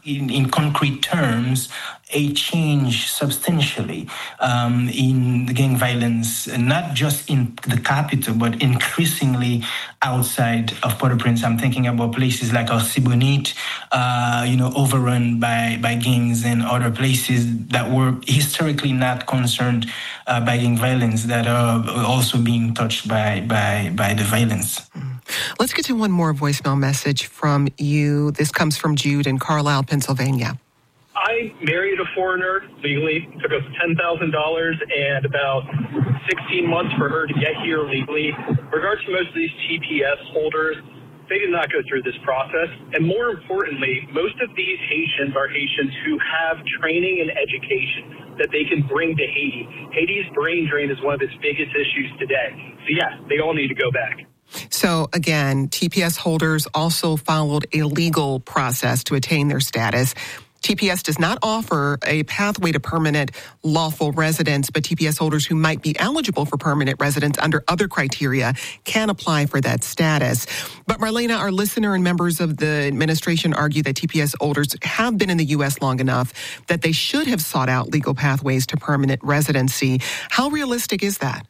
in concrete terms, a change substantially in the gang violence, not just in the capital, but increasingly outside of Port-au-Prince. I'm thinking about places like Artibonite, overrun by gangs, and other places that were historically not concerned by gang violence that are also being touched by the violence. Let's get to one more voicemail message from you. This comes from Jude in Carlisle, Pennsylvania. I married a foreigner legally. It took us $10,000 and about 16 months for her to get here legally. In regards to most of these TPS holders, they did not go through this process. And more importantly, most of these Haitians are Haitians who have training and education that they can bring to Haiti. Haiti's brain drain is one of its biggest issues today. So yes, they all need to go back. So again, TPS holders also followed a legal process to attain their status. TPS does not offer a pathway to permanent lawful residence, but TPS holders who might be eligible for permanent residence under other criteria can apply for that status. But Marlena, our listener and members of the administration argue that TPS holders have been in the U.S. long enough that they should have sought out legal pathways to permanent residency. How realistic is that?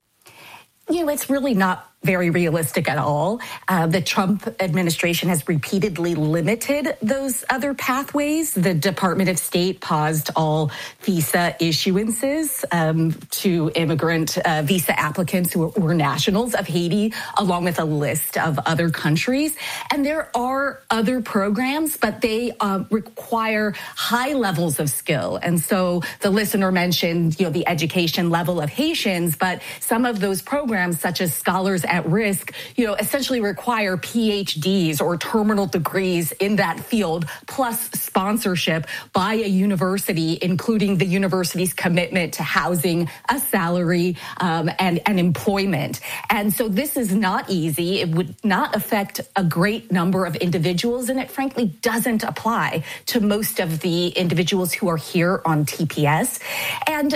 It's really not very realistic at all. The Trump administration has repeatedly limited those other pathways. The Department of State paused all visa issuances to immigrant visa applicants who were nationals of Haiti, along with a list of other countries. And there are other programs, but they require high levels of skill. And so the listener mentioned, the education level of Haitians, but some of those programs, such as Scholars at Risk, essentially require PhDs or terminal degrees in that field, plus sponsorship by a university, including the university's commitment to housing, a salary, and employment. And so this is not easy. It would not affect a great number of individuals, and it frankly doesn't apply to most of the individuals who are here on TPS. And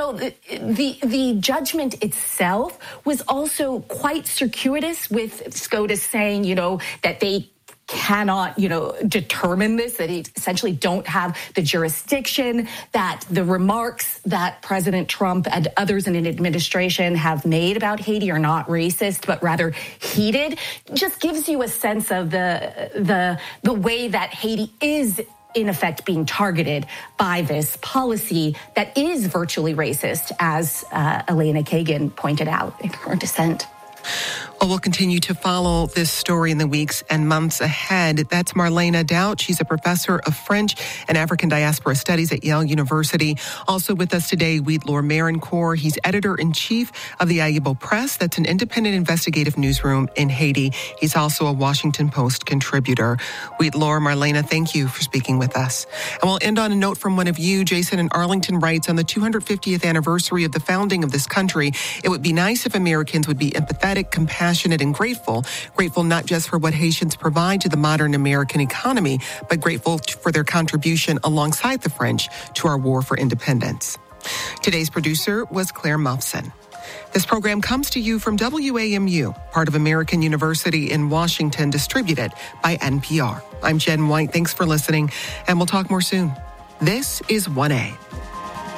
the judgment itself was also quite circuitous, with SCOTUS saying, that they cannot, determine this, that they essentially don't have the jurisdiction, that the remarks that President Trump and others in an administration have made about Haiti are not racist, but rather heated. Just gives you a sense of the way that Haiti is in effect being targeted by this policy that is virtually racist, as Elena Kagan pointed out in her dissent. Well, we'll continue to follow this story in the weeks and months ahead. That's Marlena Daut. She's a professor of French and African diaspora studies at Yale University. Also with us today, Wheatlor Marincourt. He's editor-in-chief of the Ayebo Press. That's an independent investigative newsroom in Haiti. He's also a Washington Post contributor. Wheatlor, Marlena, thank you for speaking with us. And we'll end on a note from one of you. Jason in Arlington writes, on the 250th anniversary of the founding of this country, it would be nice if Americans would be empathetic, compassionate, and grateful not just for what Haitians provide to the modern American economy, but grateful for their contribution alongside the French to our war for independence. Today's producer was Claire Muffson. This program comes to you from WAMU, part of American University in Washington, distributed by NPR. I'm Jen White. Thanks for listening, and we'll talk more soon. This is 1A.